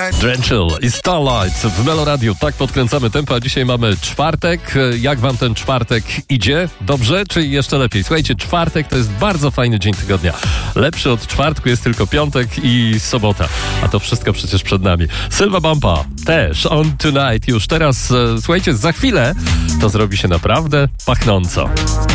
Drenchill i Starlight w Melo Radio. Tak podkręcamy tempo, a dzisiaj mamy czwartek. Jak wam ten czwartek idzie? Dobrze, czy jeszcze lepiej? Słuchajcie, czwartek to jest bardzo fajny dzień tygodnia. Lepszy od czwartku jest tylko piątek i sobota. A to wszystko przecież przed nami. Sylwa Bumpa też On Tonight. Już teraz, słuchajcie, za chwilę to zrobi się naprawdę pachnąco.